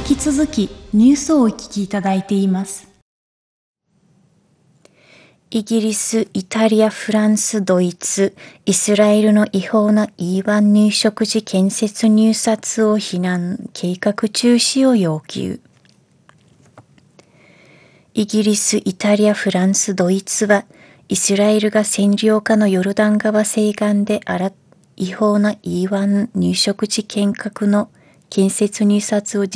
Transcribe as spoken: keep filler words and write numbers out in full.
き続きニュースをお聞きいただいています。 イギリス、イタリア、フランス、ドイツ、イスラエルの違法な イーワン 入植地建設入札を非難、計画中止を要求。イギリス、イタリア、フランス、ドイツは、イスラエルが占領下のヨルダン川西岸で違法な イーワン 入植地計画の建設入札を